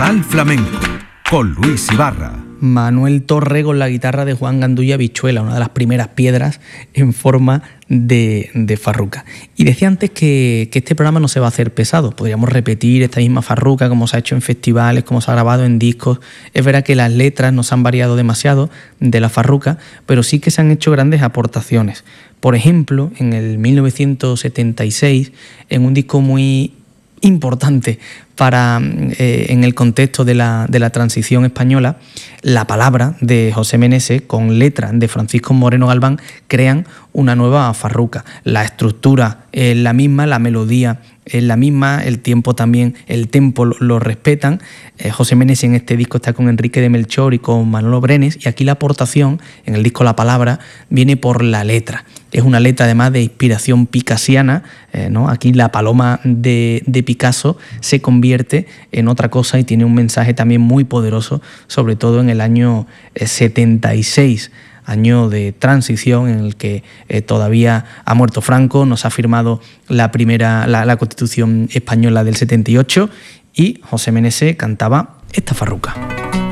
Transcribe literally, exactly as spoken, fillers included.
Portal Flamenco con Luis Ibarra. Manuel Torre con la guitarra de Juan Gandulla Vichuela, una de las primeras piedras en forma de, de farruca. Y decía antes que, que este programa no se va a hacer pesado, podríamos repetir esta misma farruca como se ha hecho en festivales, como se ha grabado en discos. Es verdad que las letras no se han variado demasiado de la farruca, pero sí que se han hecho grandes aportaciones. Por ejemplo, en el mil novecientos setenta y seis, en un disco muy importante para, eh, en el contexto de la, de la transición española, La Palabra de José Meneses con letra de Francisco Moreno Galván crean una nueva farruca. La estructura es la misma, la melodía es la misma, el tiempo también, el tempo lo, lo respetan. Eh, José Meneses en este disco está con Enrique de Melchor y con Manolo Brenes, y aquí la aportación en el disco La Palabra viene por la letra. Es una letra además de inspiración picasiana, eh, ¿no? Aquí la paloma de, de Picasso se convierte en otra cosa y tiene un mensaje también muy poderoso, sobre todo en el año setenta y seis, año de transición en el que eh, todavía ha muerto Franco, nos ha firmado la primera la, la Constitución española del setenta y ocho, y José Meneses cantaba esta farruca.